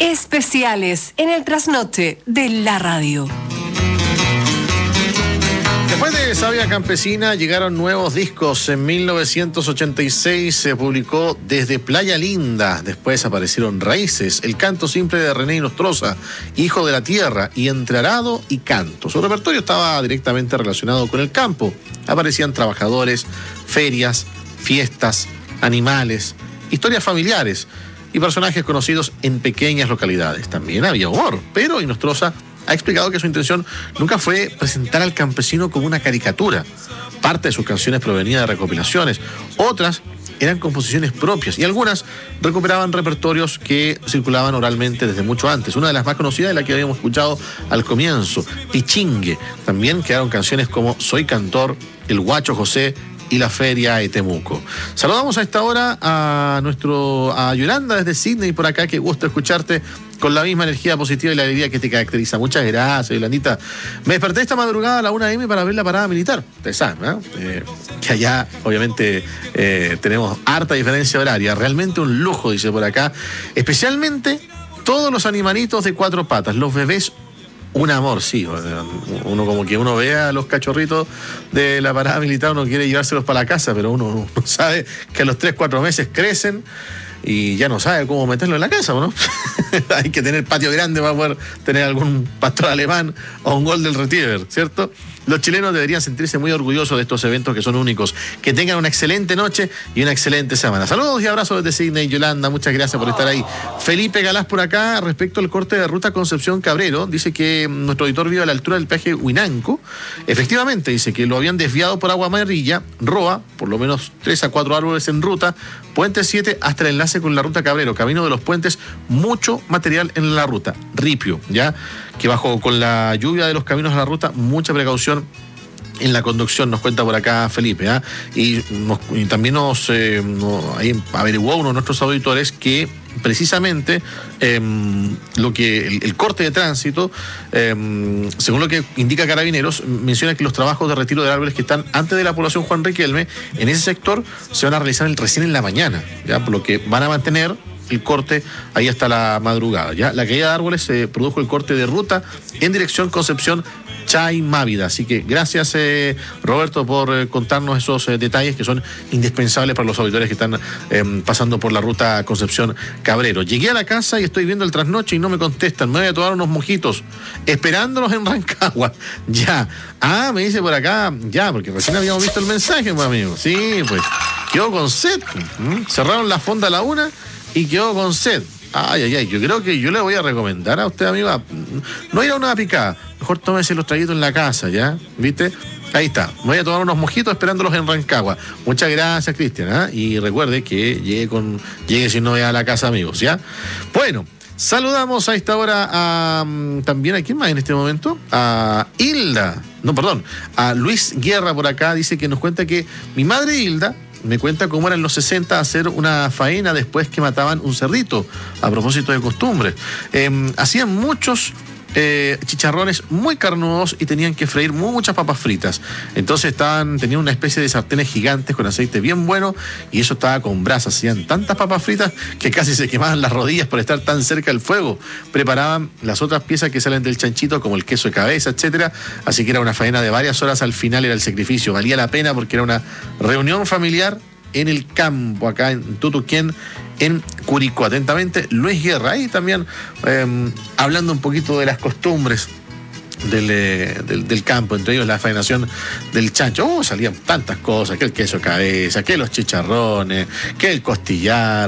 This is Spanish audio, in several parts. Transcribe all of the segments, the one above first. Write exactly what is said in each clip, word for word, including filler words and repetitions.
Especiales en el trasnoche de la radio. Después de Sabia Campesina llegaron nuevos discos. En mil novecientos ochenta y seis se publicó Desde Playa Linda. Después aparecieron Raíces, el canto simple de René Nostroza, Hijo de la Tierra y Entre Arado y Canto. Su repertorio estaba directamente relacionado con el campo. Aparecían trabajadores, ferias, fiestas, animales, historias familiares y personajes conocidos en pequeñas localidades. También había humor, pero Nostroza ha explicado que su intención nunca fue presentar al campesino como una caricatura. Parte de sus canciones provenía de recopilaciones, otras eran composiciones propias y algunas recuperaban repertorios que circulaban oralmente desde mucho antes. Una de las más conocidas es la que habíamos escuchado al comienzo, Pichingue. También quedaron canciones como Soy Cantor, El Guacho José y La Feria de Temuco. Saludamos a esta hora a nuestro a Yolanda desde Sydney por acá, que gusto escucharte con la misma energía positiva y la alegría que te caracteriza. Muchas gracias, Yolandita. Me desperté esta madrugada a la una a eme para ver la parada militar. Ustedes saben, ¿no? Eh, que allá, obviamente, eh, tenemos harta diferencia horaria. Realmente un lujo, dice por acá. Especialmente todos los animalitos de cuatro patas, los bebés. Un amor, sí. Uno como que uno ve a los cachorritos de la parada militar, uno quiere llevárselos para la casa, pero uno, uno sabe que a los tres, cuatro meses crecen y ya no sabe cómo meterlo en la casa, ¿no? Hay que tener patio grande para poder tener algún pastor alemán o un golden retriever, ¿cierto? Los chilenos deberían sentirse muy orgullosos de estos eventos que son únicos. Que tengan una excelente noche y una excelente semana. Saludos y abrazos desde Sydney, Yolanda. Muchas gracias por estar ahí. Felipe Galás por acá, respecto al corte de ruta Concepción Cabrero, dice que nuestro auditor vive a la altura del peaje Huinanco. Efectivamente, dice que lo habían desviado por Agua Amarilla, Roa, por lo menos tres a cuatro árboles en ruta, Puente siete hasta el enlace con la ruta Cabrero, Camino de los Puentes, mucho material en la ruta. Ripio, ¿ya? Que bajo con la lluvia de los caminos a la ruta, mucha precaución en la conducción, nos cuenta por acá Felipe, ¿eh? y, nos, y también nos, eh, nos ahí averiguó uno de nuestros auditores que precisamente eh, lo que el, el corte de tránsito, eh, según lo que indica Carabineros, menciona que los trabajos de retiro de árboles que están antes de la población Juan Riquelme, en ese sector se van a realizar el, recién en la mañana, ¿ya? Por lo que van a mantener el corte ahí hasta la madrugada, ¿ya? La caída de árboles se eh, produjo el corte de ruta en dirección Concepción Chay Mávida. Así que gracias, eh, Roberto, por eh, contarnos esos eh, detalles que son indispensables para los auditores que están eh, pasando por la ruta Concepción Cabrero. Llegué a la casa y estoy viendo el trasnoche y no me contestan. Me voy a tomar unos mojitos, esperándolos en Rancagua. Ya. Ah, me dice por acá, ya, porque recién habíamos visto el mensaje, pues, amigo. Sí, pues. Quedó con sed. ¿Mm? Cerraron la fonda a la una y quedó con sed. Ay, ay, ay, yo creo que yo le voy a recomendar a usted, amigo, no ir a una picada, mejor tómese los traguitos en la casa, ¿ya? ¿Viste? Ahí está, me voy a tomar unos mojitos esperándolos en Rancagua. Muchas gracias, Cristian, ¿eh? Y recuerde que llegue con, llegue sin novedad a la casa, amigos, ¿ya? Bueno, saludamos a esta hora a, también, ¿a quién más en este momento? A Hilda, no, perdón, a Luis Guerra por acá, dice que nos cuenta que mi madre Hilda me cuenta cómo era en los sesenta hacer una faena después que mataban un cerdito, a propósito de costumbres. Eh, hacían muchos eh, chicharrones muy carnudos y tenían que freír muchas papas fritas. Entonces estaban, tenían una especie de sartenes gigantes con aceite bien bueno y eso estaba con brasas. Hacían tantas papas fritas que casi se quemaban las rodillas por estar tan cerca del fuego. Preparaban las otras piezas que salen del chanchito, como el queso de cabeza, etcétera. Así que era una faena de varias horas. Al final era el sacrificio. Valía la pena porque era una reunión familiar en el campo, acá en Tutuquén, en Curicó. Atentamente, Luis Guerra. Y también eh, hablando un poquito de las costumbres del, eh, del, del campo, entre ellos la faenación del chancho. Oh, salían tantas cosas, que el queso cabeza, que los chicharrones, que el costillar.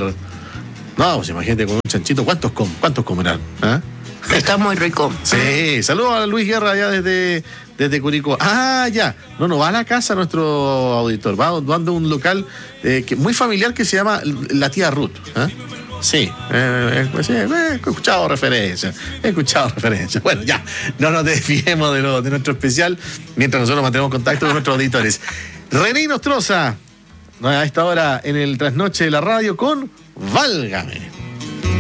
No, pues imagínate con un chanchito, ¿cuántos, com cuántos comerán? ¿Ah? Está muy rico. Sí, saludos a Luis Guerra allá desde, desde Curicó. Ah, ya. No, no, va a la casa nuestro auditor. Va, va a un local eh, que, muy familiar que se llama La Tía Ruth. ¿Eh? Sí, eh, eh, sí, eh, he escuchado referencias. He escuchado referencias. Bueno, ya. No nos desviemos de, lo, de nuestro especial mientras nosotros mantenemos contacto con nuestros auditores. René Nostroza, a esta hora en el trasnoche de la radio con Válgame.